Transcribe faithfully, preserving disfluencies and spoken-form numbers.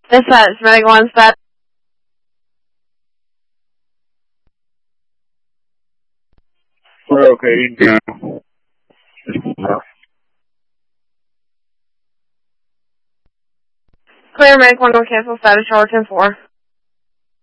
Dispatch, Medic one, stat. We're okay now. Clear, Medic one, don't cancel, status, Charlotte ten four.